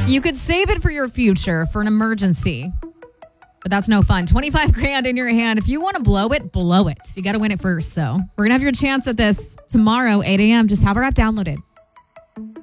You could save it for your future, for an emergency. But that's no fun. 25 grand in your hand. If you want to blow it, blow it. You got to win it first, though. We're going to have your chance at this tomorrow, 8 a.m. Just have our app downloaded.